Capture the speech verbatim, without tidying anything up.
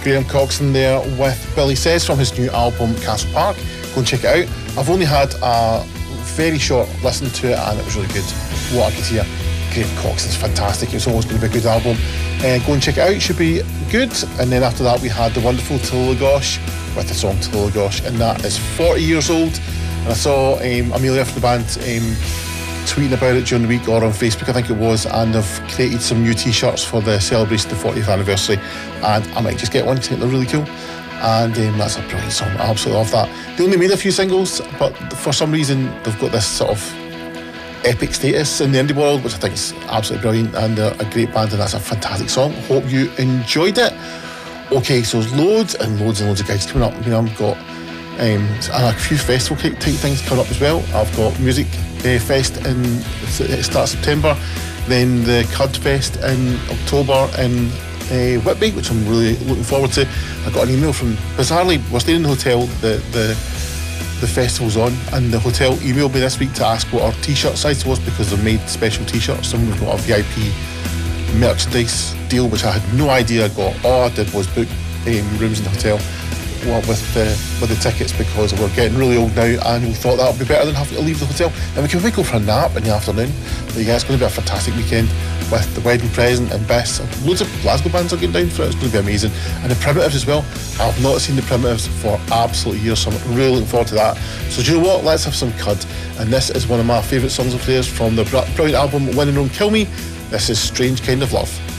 Graham Coxon there with Billy Says from his new album Castle Park. Go and check it out. I've only had a very short listen to it and it was really good. What I could hear, Graham Coxon's fantastic. It's always going to be a good album. Uh, go and check it out, it should be good. And then after that we had the wonderful Tillagosh with the song Tillagosh, and that is forty years old. And I saw um, Amelia from the band um, tweeting about it during the week, or on Facebook I think it was, and they've created some new t-shirts for the celebration of the fortieth anniversary, and I might just get one. I think they're really cool, and um, that's a brilliant song. I absolutely love that. They only made a few singles, but for some reason they've got this sort of epic status in the indie world, which I think is absolutely brilliant, and they're a great band, and that's a fantastic song. Hope you enjoyed it. Okay, so there's loads and loads and loads of gigs coming up. You know, I've got um, and a few festival type things coming up as well. I've got Music uh, Fest in the start of September, then the C U D Fest in October in uh, Whitby, which I'm really looking forward to. I got an email from, bizarrely, we're staying in the hotel, the the the festival's on, and the hotel emailed me this week to ask what our t-shirt size was, because they've made special t-shirts, and we've got a V I P merchandise deal, which I had no idea I got. All I did was book um, rooms in the hotel well, with the with the tickets, because we're getting really old now, and we thought that would be better than having to leave the hotel. And we can maybe go for a nap in the afternoon. But yeah, it's going to be a fantastic weekend with the Wedding Present and Bess. Loads of Glasgow bands are getting down for it. It's going to be amazing. And the Primitives as well. I've not seen the Primitives for absolute years, so I'm really looking forward to that. So do you know what? Let's have some C U D. And this is one of my favourite songs of theirs from the brilliant album When in Rome Kill Me. This is Strange Kind of Love.